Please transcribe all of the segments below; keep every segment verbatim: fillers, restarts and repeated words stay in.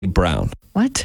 Brown. What?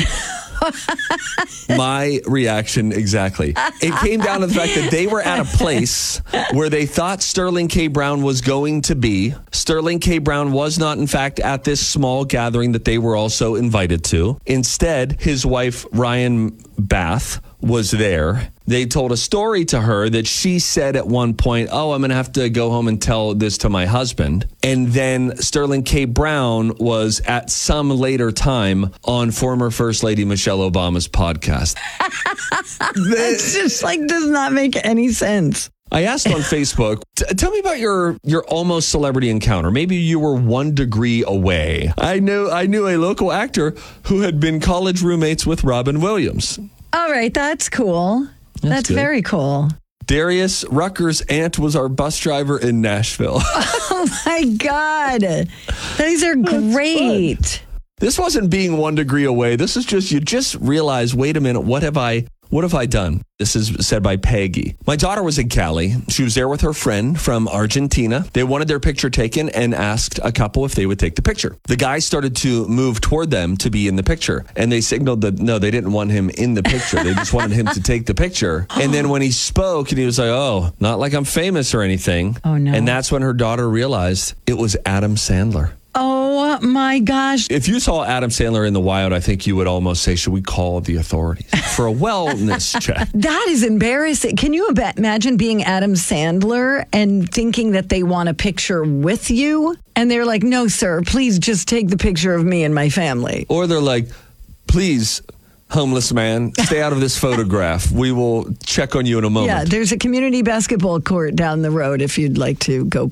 My reaction exactly. It came down to the fact that they were at a place where they thought Sterling K. Brown was going to be. Sterling K. Brown was not, in fact, at this small gathering that they were also invited to. Instead, his wife, Ryan Bath, was there. They told a story to her that she said at one point, oh, I'm going to have to go home and tell this to my husband. And then Sterling K. Brown was at some later time on former First Lady Michelle Obama's podcast. It's just like does not make any sense. I asked on Facebook, t- tell me about your, your almost celebrity encounter. Maybe you were one degree away. I knew I knew a local actor who had been college roommates with Robin Williams. All right, that's cool. That's, that's very cool. Darius Rucker's aunt was our bus driver in Nashville. Oh, my God. These are great. This wasn't being one degree away. This is just, you just realize, wait a minute, what have I... What have I done? This is said by Peggy. My daughter was in Cali. She was there with her friend from Argentina. They wanted their picture taken and asked a couple if they would take the picture. The guy started to move toward them to be in the picture. And they signaled that, no, they didn't want him in the picture. They just wanted him to take the picture. And then when he spoke, and he was like, oh, not like I'm famous or anything. Oh, no. And that's when her daughter realized it was Adam Sandler. Oh, my gosh. If you saw Adam Sandler in the wild, I think you would almost say, should we call the authorities for a wellness check? That is embarrassing. Can you imagine being Adam Sandler and thinking that they want a picture with you? And they're like, no, sir, please just take the picture of me and my family. Or they're like, please, homeless man, stay out of this photograph. We will check on you in a moment. Yeah, there's a community basketball court down the road if you'd like to go